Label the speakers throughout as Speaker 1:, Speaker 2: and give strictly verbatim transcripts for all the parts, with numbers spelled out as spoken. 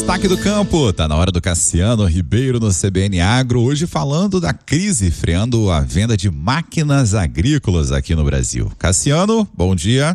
Speaker 1: Destaque do campo, tá na hora do Cassiano Ribeiro no C B N Agro, hoje falando da crise freando a venda de máquinas agrícolas aqui no Brasil. Cassiano, bom dia.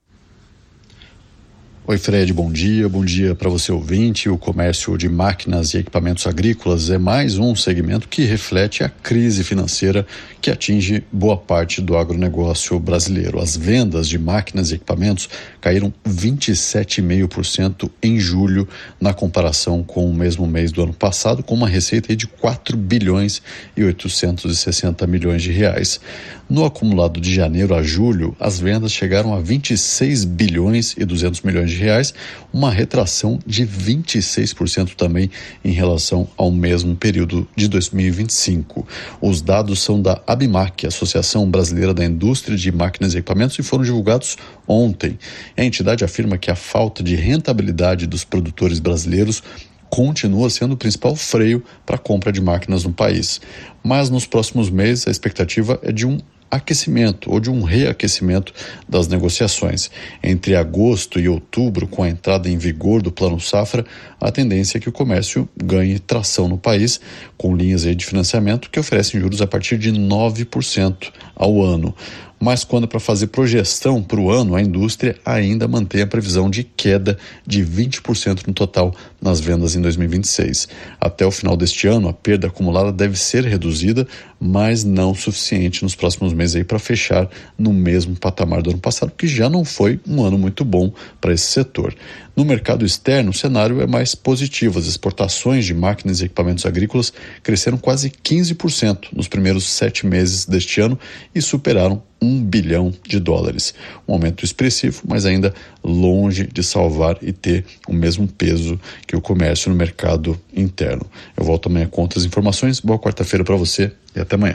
Speaker 2: Oi Fred, bom dia, bom dia para você ouvinte. O comércio de máquinas e equipamentos agrícolas é mais um segmento que reflete a crise financeira que atinge boa parte do agronegócio brasileiro. As vendas de máquinas e equipamentos caíram vinte e sete vírgula cinco por cento em julho na comparação com o mesmo mês do ano passado, com uma receita de quatro bilhões e oitocentos e sessenta milhões de reais. No acumulado de janeiro a julho, as vendas chegaram a vinte e seis bilhões e duzentos milhões de reais, uma retração de vinte e seis por cento também em relação ao mesmo período de dois mil e vinte e cinco. Os dados são da ABIMAQ, Associação Brasileira da Indústria de Máquinas e Equipamentos, e foram divulgados ontem. A entidade afirma que a falta de rentabilidade dos produtores brasileiros continua sendo o principal freio para a compra de máquinas no país. Mas nos próximos meses a expectativa é de um aquecimento ou de um reaquecimento das negociações. Entre agosto e outubro, com a entrada em vigor do Plano Safra, a tendência é que o comércio ganhe tração no país, com linhas de financiamento que oferecem juros a partir de nove por cento ao ano. Mas quando é para fazer projeção para o ano, a indústria ainda mantém a previsão de queda de vinte por cento no total nas vendas em dois mil e vinte e seis. Até o final deste ano, a perda acumulada deve ser reduzida, mas não suficiente nos próximos meses aí para fechar no mesmo patamar do ano passado, que já não foi um ano muito bom para esse setor. No mercado externo, o cenário é mais positivo. As exportações de máquinas e equipamentos agrícolas cresceram quase quinze por cento nos primeiros sete meses deste ano e superaram um bilhão de dólares. Um aumento expressivo, mas ainda longe de salvar e ter o mesmo peso que o comércio no mercado interno. Eu volto amanhã com outras informações. Boa quarta-feira para você e até amanhã.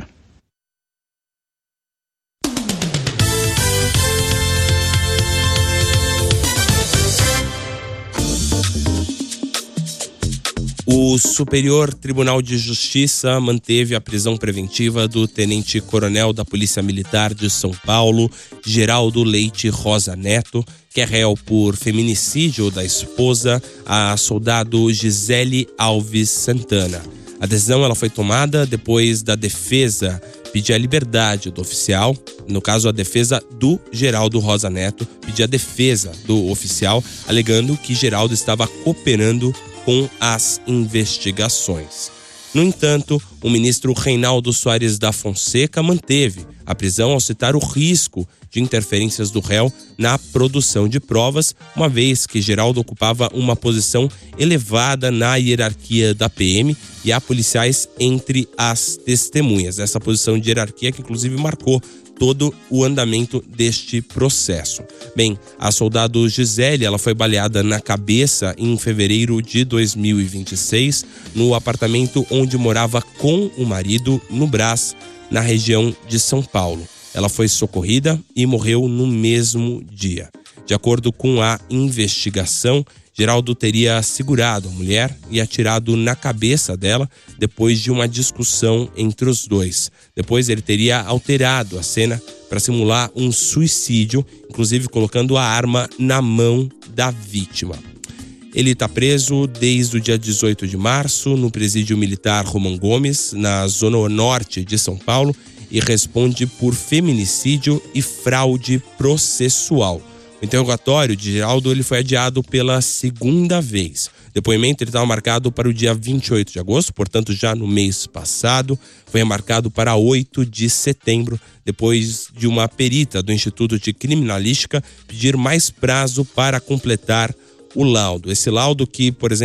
Speaker 3: O Superior Tribunal de Justiça manteve a prisão preventiva do tenente-coronel da Polícia Militar de São Paulo, Geraldo Leite Rosa Neto, que é réu por feminicídio da esposa, a soldado Gisele Alves Santana. A decisão ela foi tomada depois da defesa pedir a liberdade do oficial, no caso a defesa do Geraldo Rosa Neto, pedir a defesa do oficial, alegando que Geraldo estava cooperando com as investigações. No entanto, o ministro Reinaldo Soares da Fonseca manteve a prisão ao citar o risco de interferências do réu na produção de provas, uma vez que Geraldo ocupava uma posição elevada na hierarquia da P M e há policiais entre as testemunhas. Essa posição de hierarquia que inclusive marcou todo o andamento deste processo. Bem, a soldado Gisele, ela foi baleada na cabeça em fevereiro de dois mil e vinte e seis, no apartamento onde morava com o marido, no Brás, na região de São Paulo. Ela foi socorrida e morreu no mesmo dia. De acordo com a investigação, Geraldo teria segurado a mulher e atirado na cabeça dela depois de uma discussão entre os dois. Depois ele teria alterado a cena para simular um suicídio, inclusive colocando a arma na mão da vítima. Ele está preso desde o dia dezoito de março no presídio militar Romão Gomes, na zona norte de São Paulo, e responde por feminicídio e fraude processual. O interrogatório de Geraldo ele foi adiado pela segunda vez. O depoimento estava marcado para o dia vinte e oito de agosto, portanto já no mês passado. Foi remarcado para oito de setembro, depois de uma perita do Instituto de Criminalística pedir mais prazo para completar o laudo. Esse laudo que, por exemplo,